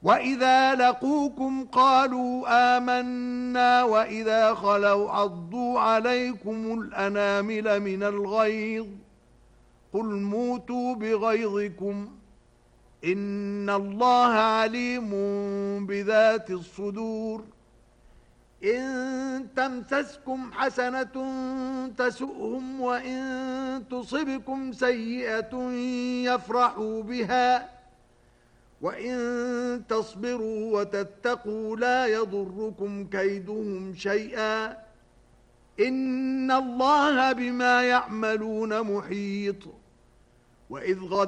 وإذا لقوكم قالوا آمنا وإذا خلوا عضوا عليكم الأنامل من الغيظ قل موتوا بغيظكم إن الله عليم بذات الصدور إن تمسسكم حسنة تسؤهم وإن تصبكم سيئة يفرحوا بها وإن تصبروا وتتقوا لا يضركم كيدهم شيئا إن الله بما يعملون محيط وإذ